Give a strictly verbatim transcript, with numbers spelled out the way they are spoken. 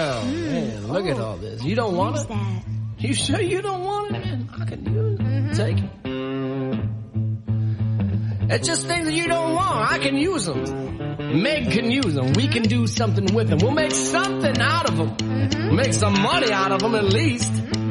Wow, mm, man, look oh, at all this. You don't want it? That? You sure you don't want it? Man, I can use it. Mm-hmm. Take it. It's just things that you don't want. I can use them. Meg can use them. We can do something with them. We'll make something out of them. Mm-hmm. Make some money out of them at least.